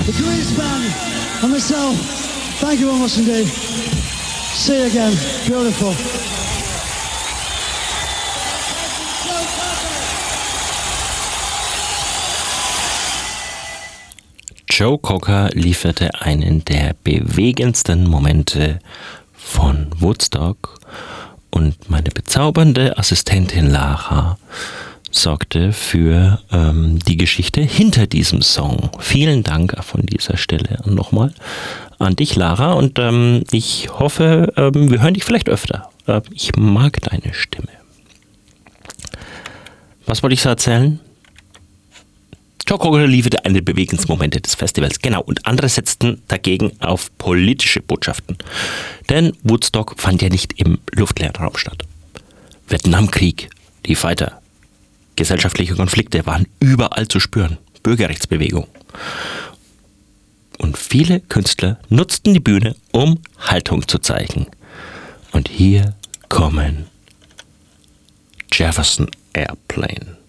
the Grease Band, and myself. Thank you very much indeed. See you again. Beautiful. Joe Cocker lieferte einen der bewegendsten Momente von Woodstock und meine bezaubernde Assistentin Lara sorgte für die Geschichte hinter diesem Song. Vielen Dank von dieser Stelle nochmal an dich, Lara, und ich hoffe, wir hören dich vielleicht öfter. Ich mag deine Stimme. Was wollte ich so erzählen? Joe Cocker lieferte eine der bewegendsten Momente des Festivals. Genau, und andere setzten dagegen auf politische Botschaften. Denn Woodstock fand ja nicht im luftleeren Raum statt. Vietnamkrieg, die Fighter, gesellschaftliche Konflikte waren überall zu spüren. Bürgerrechtsbewegung. Und viele Künstler nutzten die Bühne, um Haltung zu zeigen. Und hier kommen Jefferson Airplane.